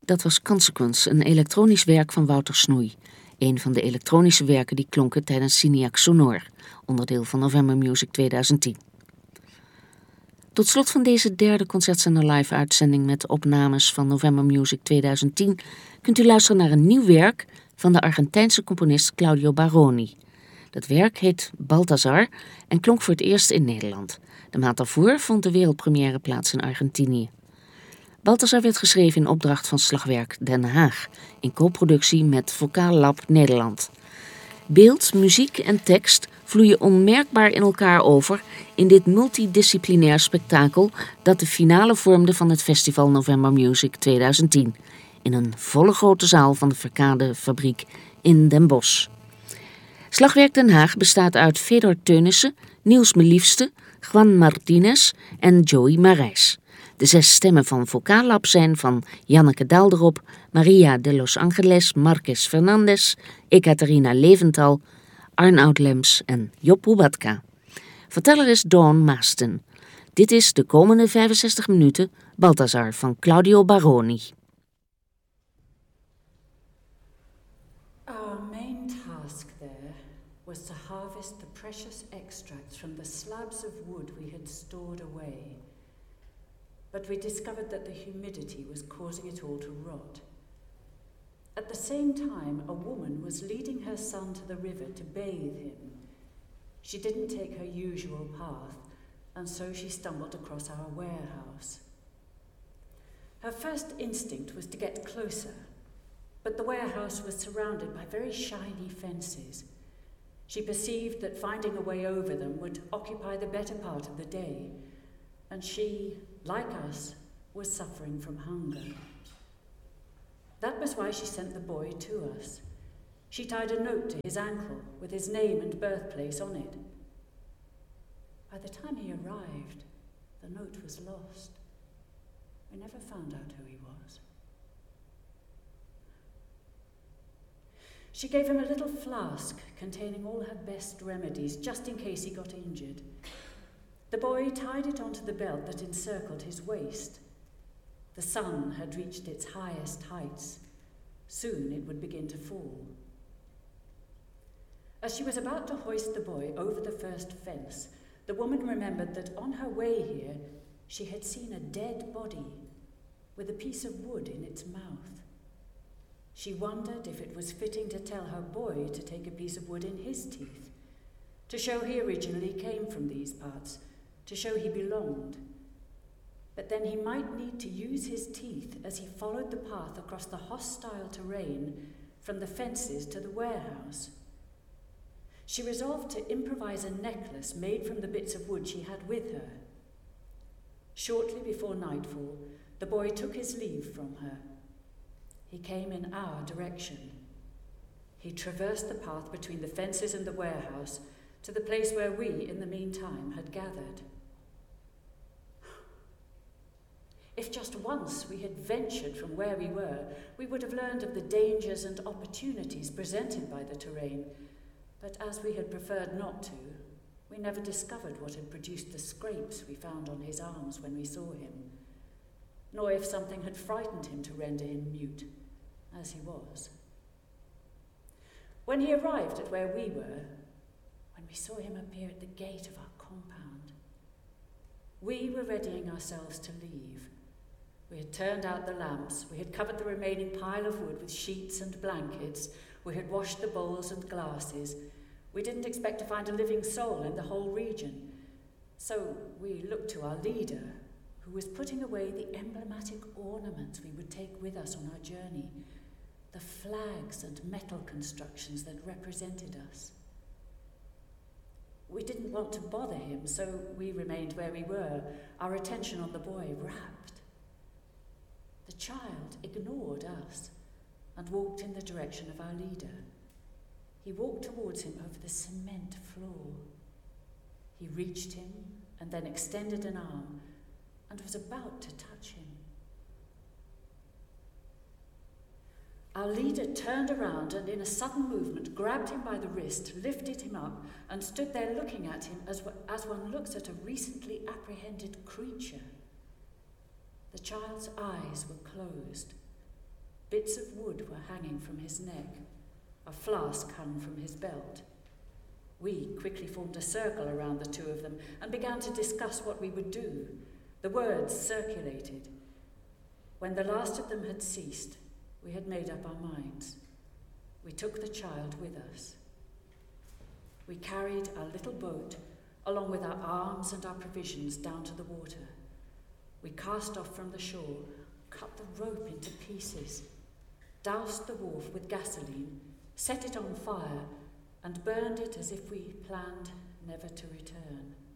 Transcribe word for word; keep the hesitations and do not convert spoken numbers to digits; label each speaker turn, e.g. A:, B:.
A: Dat was Consequence, een elektronisch werk van Wouter Snoei. Een van de elektronische werken die klonken tijdens Cineac Sonor, onderdeel van November Music tweeduizend tien. Tot slot van deze derde Concertzender Live uitzending met opnames van November Music tweeduizend tien kunt u luisteren naar een nieuw werk van de Argentijnse componist Claudio Baroni. Dat werk heet Balthazar en klonk voor het eerst in Nederland. De maand daarvoor vond de wereldpremière plaats in Argentinië. Balthazar werd geschreven in opdracht van Slagwerk Den Haag, in co-productie met Vocaal Lab Nederland. Beeld, muziek en tekst vloeien onmerkbaar in elkaar over in dit multidisciplinair spektakel dat de finale vormde van het festival November Music tweeduizend tien, in een volle grote zaal van de Verkade Fabriek in Den Bosch. Slagwerk Den Haag bestaat uit Fedor Teunissen, Niels Meliefste, Juan Martinez en Joey Marijs. De zes stemmen van Vocaal Lab zijn van Janneke Daalderop, Maria de Los Angeles Marquez Fernandez, Ekaterina Leventhal, Arnoud Lems en Job Hubatka. Verteller is Dawn Maasten. Dit is de komende vijfenzestig minuten Balthazar van Claudio Baroni.
B: Our main task there was to harvest the precious extracts from the slabs of wood we had stored away. But we discovered that the humidity was causing it all to rot. At the same time, a woman was leading her son to the river to bathe him. She didn't take her usual path, and so she stumbled across our warehouse. Her first instinct was to get closer, but the warehouse was surrounded by very shiny fences. She perceived that finding a way over them would occupy the better part of the day, and she, like us, was suffering from hunger. That was why she sent the boy to us. She tied a note to his ankle with his name and birthplace on it. By the time he arrived, the note was lost. We never found out who he was. She gave him a little flask containing all her best remedies, just in case he got injured. The boy tied it onto the belt that encircled his waist. The sun had reached its highest heights. Soon it would begin to fall. As she was about to hoist the boy over the first fence, the woman remembered that on her way here she had seen a dead body with a piece of wood in its mouth. She wondered if it was fitting to tell her boy to take a piece of wood in his teeth, to show he originally came from these parts, to show he belonged. But then he might need to use his teeth as he followed the path across the hostile terrain from the fences to the warehouse. She resolved to improvise a necklace made from the bits of wood she had with her. Shortly before nightfall, the boy took his leave from her. He came in our direction. He traversed the path between the fences and the warehouse to the place where we, in the meantime, had gathered. If just once we had ventured from where we were, we would have learned of the dangers and opportunities presented by the terrain. But as we had preferred not to, we never discovered what had produced the scrapes we found on his arms when we saw him, nor if something had frightened him to render him mute, as he was. When he arrived at where we were, when we saw him appear at the gate of our compound, we were readying ourselves to leave. We had turned out the lamps, we had covered the remaining pile of wood with sheets and blankets, we had washed the bowls and glasses. We didn't expect to find a living soul in the whole region. So we looked to our leader, who was putting away the emblematic ornaments we would take with us on our journey, the flags and metal constructions that represented us. We didn't want to bother him, so we remained where we were, our attention on the boy rapt. The child ignored us and walked in the direction of our leader. He walked towards him over the cement floor. He reached him and then extended an arm and was about to touch him. Our leader turned around and in a sudden movement grabbed him by the wrist, lifted him up and stood there looking at him as, as one looks at a recently apprehended creature. The child's eyes were closed. Bits of wood were hanging from his neck, a flask hung from his belt. We quickly formed a circle around the two of them and began to discuss what we would do. The words circulated. When the last of them had ceased, we had made up our minds. We took the child with us. We carried our little boat, along with our arms and our provisions, down to the water. We cast off from the shore, cut the rope into pieces, doused the wharf with gasoline, set it on fire, and burned it as if we planned never to return.